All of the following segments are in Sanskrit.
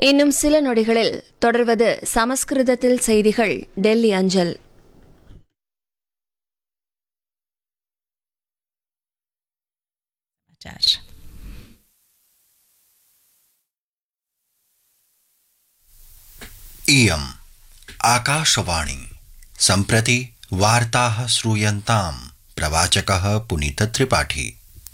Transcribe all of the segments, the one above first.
இன்னும் சில நொடிகளில் தொடர்வது சமஸ்கிருதத்தில் செய்திகள் டெல்லி அஞ்சல். इयम् आकाशवाणी सम्प्रति वार्ताः श्रूयन्ताम्. प्रवाचकः पुनीत त्रिपाठी.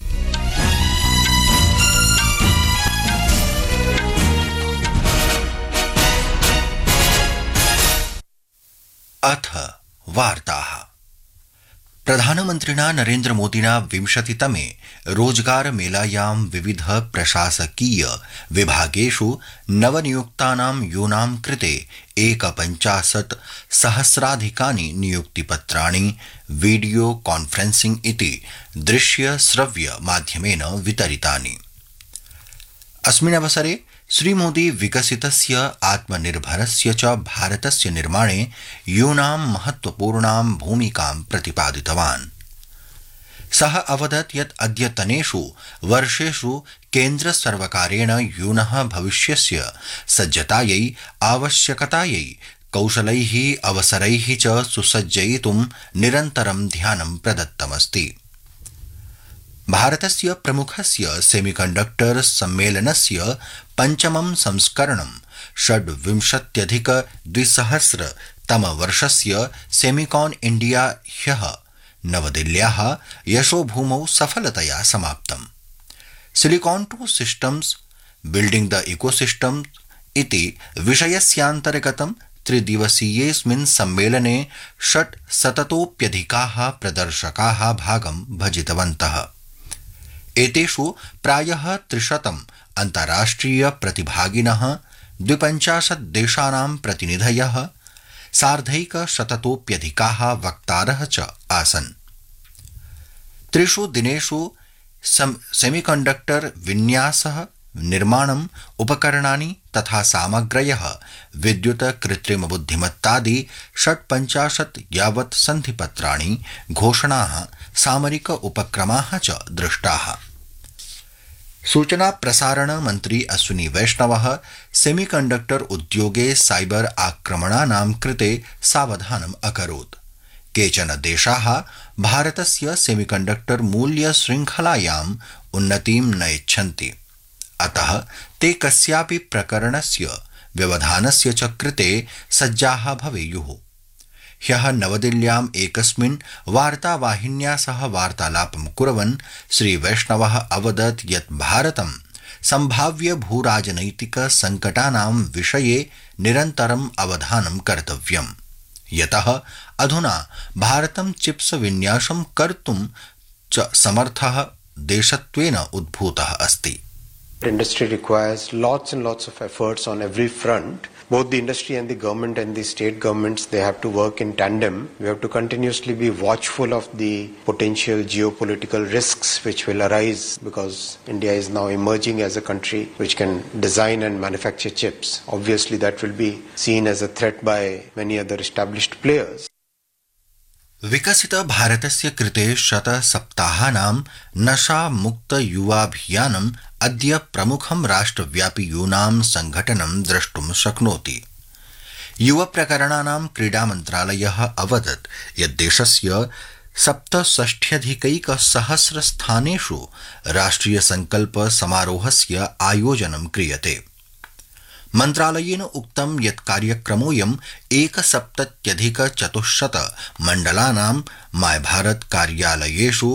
अथ वार्ताः. प्रधानमन्त्रिणा नरेन्द्र मोदिना 20तमे रोजगार मेलायां विविध प्रशासकीय विभागेषु नवनियुक्तानां यूनां कृते 51,000 नियुक्तिपत्राणि वीडियो कॉन्फ्रेंसिंग इति दृश्य श्रव्य माध्यमेन वितरितानि. अस्मिन् अवसरे श्रीमोदी विकसितस्य आत्मनिर्भरस्य च भारतस्य निर्माणे यूनां महत्वपूर्णां भूमिकां प्रतिपादितवान्. सः अवदत् यत् अद्यतनेषु वर्षेषु केन्द्रसर्वकारेण यूनः भविष्यस्य सज्जतायै आवश्यकतायै कौशलैः अवसरैः च सुसज्जयितुं निरन्तरं ध्यानं प्रदत्तमस्ति. भारतस्य प्रमुखस्य सेमीकण्डक्टर सम्मेलनस्य पञ्चमं संस्करणं 26,200 सेमिकॉन इंडिया ह्यः नवदिल्ल्याः यशोभूमौ सफलतया समाप्तम्. Silicon two systems building the ecosystem इति विषयस्यान्तर्गतं त्रिदिवसीयेऽस्मिन् सम्मेलने 600तोऽप्यधिकाः प्रदर्शकाः भागं भजितवन्तः. एतेषु प्रायः 300 अन्ताराष्ट्रिय प्रतिभागिनः, 52 देशानां प्रतिनिधयः, 150तोऽप्यधिकाः वक्तारः च आसन्. त्रिषु दिनेषु सेमीकण्डक्टर विन्यासः, निर्माणम्, उपकरणानि तथा सामग्र्यः, विद्युत, कृत्रिम बुद्धिमत्तादि 56 यावत् सन्धिपत्राणि, घोषणाः, सामरिक उपक्रमाः च दृष्टाः. सूचना प्रसारण मन्त्री अश्विनी वैष्णवः सेमीकण्डक्टर उद्योगे साइबर आक्रमणानां कृते सावधानम् अकरोत्. केचन देशाः भारतस्य सेमीकण्डक्टर मूल्य श्रृङ्खलायाम् उन्नतिं न इच्छन्ति. अतः ते कस्यापि प्रकरणस्य व्यवधानस्य च कृते सज्जाः भवेयुः. ह्यः नवदिल्ल्याम् एकस्मिन् वार्तावाहिन्या सह वार्तालापं कुर्वन् श्री वैष्णवः अवदत् यत् भारतं सम्भाव्य भूराजनैतिक संकटानां विषये निरन्तरम् अवधानं कर्तव्यम्. यतः अधुना भारतं चिप्स विन्यासं कर्तुं च समर्थः देशत्वेन उद्भूतः अस्ति. Industry requires lots and lots of efforts on every front. Both the industry and the government and the state governments, they have to work in tandem. We have to continuously be watchful of the potential geopolitical risks which will arise because India is now emerging as a country which can design and manufacture chips. Obviously that will be seen as a threat by many other established players. विकसित भारतस्य कृते 100 सप्ताहानां नशा मुक्त युवाभियानम् अद्य प्रमुखं राष्ट्रव्यापी यूनां संघटनं द्रष्टुं शक्नोति. युव प्रकरणानां क्रीडा मन्त्रालयः अवदत् यत् देशस्य 67,100 स्थानेषु राष्ट्रिय संकल्प समारोहस्य आयोजनं क्रियते. मन्त्रालयेन उक्तं यत् कार्यक्रमोऽयं 71,400 मण्डलानां माय भारत कार्यालयेषु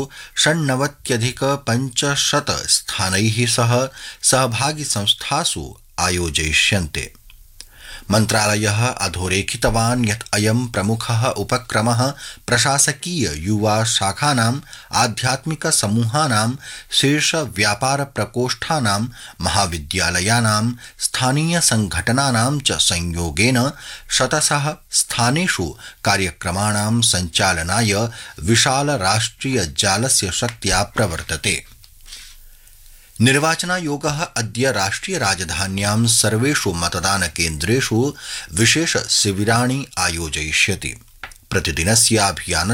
96,500 स्थानैः सह सहभागी संस्थासु आयोजयिष्यन्ते. मन्त्रालयः अधोरेखितवान् यत् अयं प्रमुखः उपक्रमः प्रशासकीय युवा शाखानाम्, आध्यात्मिक समूहानां, शीर्ष व्यापार प्रकोष्ठानां, महाविद्यालयानां, स्थानीय संघटनानां च संयोगेन शतशः स्थानेषु कार्यक्रमाणां सञ्चालनाय विशाल राष्ट्रिय जालस्य शक्त्या प्रवर्तते. निर्वाचनायोगः अद्य राष्ट्रिय राजधान्यां सर्वेषु मतदानकेन्द्रेषु विशेष शिबिराणि आयोजयिष्यति. प्रतिदिनस्य अभियानस्य